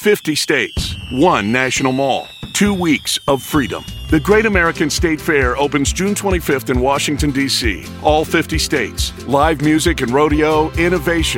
50 states, one national mall, 2 weeks of freedom. The Great American State Fair opens June 25th in Washington, D.C. All 50 states. Live music and rodeo, innovation,